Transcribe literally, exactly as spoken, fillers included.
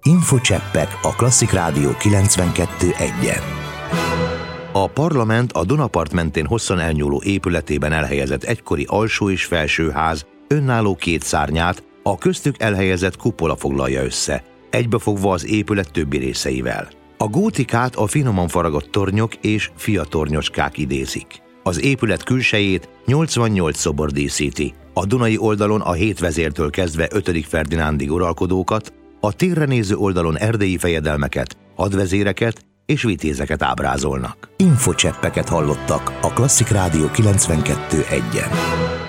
Infocseppek a Klasszik Rádió kilencvenkettő egyen. A parlament a Dunapart mentén hosszan elnyúló épületében elhelyezett egykori alsó és felsőház önálló két szárnyát, a köztük elhelyezett kupola foglalja össze, egybefogva az épület többi részeivel. A gótikát a finoman faragott tornyok és fiatornyocskák idézik. Az épület külsejét nyolcvannyolc szobor díszíti, a dunai oldalon a hét vezértől kezdve ötödik Ferdinándig uralkodókat, a térre néző oldalon erdélyi fejedelmeket, hadvezéreket és vitézeket ábrázolnak. Infocseppeket hallottak a Klasszik Rádió kilencvenkettő egyen.